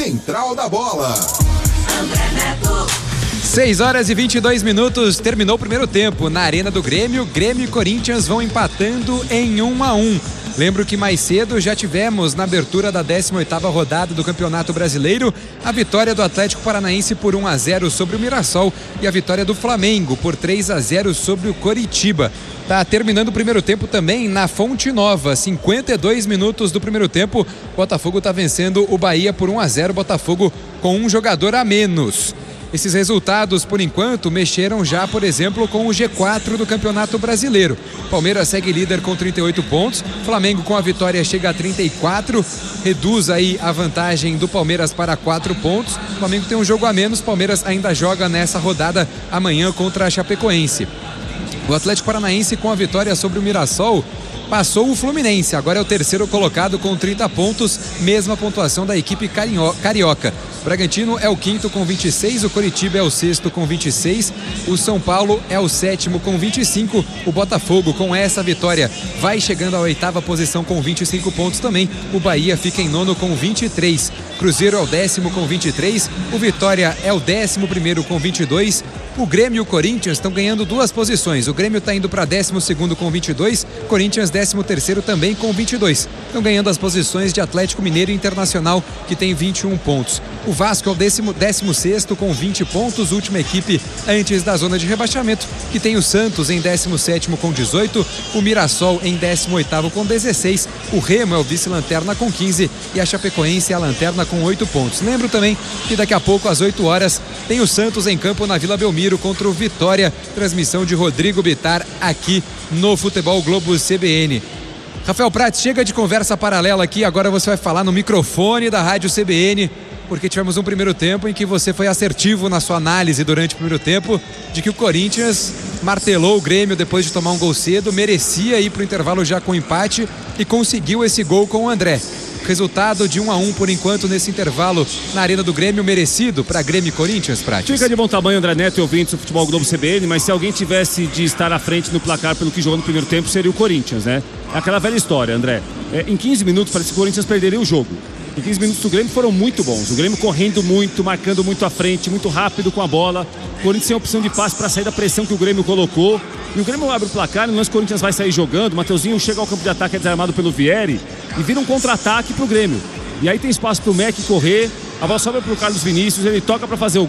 Central da Bola. 6h22, terminou o primeiro tempo na Arena do Grêmio. Grêmio e Corinthians vão empatando em 1-1. Lembro que mais cedo já tivemos na abertura da 18ª rodada do Campeonato Brasileiro a vitória do Atlético Paranaense por 1-0 sobre o Mirassol e a vitória do Flamengo por 3-0 sobre o Coritiba. Tá terminando o primeiro tempo também na Fonte Nova, 52 minutos do primeiro tempo. Botafogo tá vencendo o Bahia por 1-0, Botafogo com um jogador a menos. Esses resultados, por enquanto, mexeram já, por exemplo, com o G4 do Campeonato Brasileiro. Palmeiras segue líder com 38 pontos. Flamengo, com a vitória, chega a 34. Reduz aí a vantagem do Palmeiras para 4 pontos. O Flamengo tem um jogo a menos. Palmeiras ainda joga nessa rodada amanhã contra a Chapecoense. O Atlético Paranaense, com a vitória sobre o Mirassol, passou o Fluminense. Agora é o terceiro colocado com 30 pontos, mesma pontuação da equipe carioca. Bragantino é o quinto com 26, o Coritiba é o sexto com 26, o São Paulo é o sétimo com 25, o Botafogo, com essa vitória, vai chegando à oitava posição com 25 pontos também. O Bahia fica em nono com 23, Cruzeiro é o décimo com 23, o Vitória é o 11º com 22. O Grêmio e o Corinthians estão ganhando duas posições. O Grêmio está indo para 12º com 22, Corinthians 13º também com 22. Estão ganhando as posições de Atlético Mineiro e Internacional, que tem 21 pontos. O Vasco é o 16º com 20 pontos, última equipe antes da zona de rebaixamento, que tem o Santos em 17º com 18, o Mirassol em 18º com 16, o Remo é o vice-lanterna com 15 e a Chapecoense é a lanterna com 8 pontos. Lembro também que daqui a pouco, às 8 horas, tem o Santos em campo na Vila Belmiro contra o Vitória, transmissão de Rodrigo Bittar aqui no Futebol Globo CBN. Rafael Prats, chega de conversa paralela aqui, agora você vai falar no microfone da Rádio CBN, porque tivemos um primeiro tempo em que você foi assertivo na sua análise durante o primeiro tempo, de que o Corinthians martelou o Grêmio depois de tomar um gol cedo, merecia ir para o intervalo já com empate e conseguiu esse gol com o André. Resultado de 1-1 por enquanto nesse intervalo na Arena do Grêmio, merecido para Grêmio e Corinthians, Prates? Fica de bom tamanho, André Neto e ouvintes do Futebol Globo CBN, mas se alguém tivesse de estar à frente no placar pelo que jogou no primeiro tempo, seria o Corinthians, né? É aquela velha história, André. Em 15 minutos parece que o Corinthians perderia o jogo. Em 15 minutos do Grêmio foram muito bons. O Grêmio correndo muito, marcando muito à frente, muito rápido com a bola. O Corinthians sem opção de passe para sair da pressão que o Grêmio colocou. E o Grêmio abre o placar, no lance o Corinthians vai sair jogando. O Mateuzinho chega ao campo de ataque, é desarmado pelo Vieri e vira um contra-ataque pro Grêmio. E aí tem espaço pro Mac correr, a bola sobra pro Carlos Vinícius, ele toca para fazer o